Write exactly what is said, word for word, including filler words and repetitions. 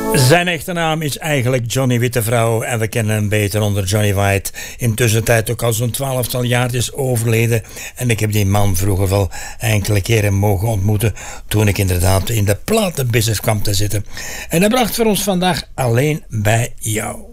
Zijn echte naam is eigenlijk Johnny Wittevrouw en we kennen hem beter onder Johnny White. Intussen tijd ook al zo'n twaalftal jaar is overleden. En ik heb die man vroeger wel enkele keren mogen ontmoeten toen ik inderdaad in de platenbusiness kwam te zitten. En hij bracht voor ons vandaag Alleen bij jou.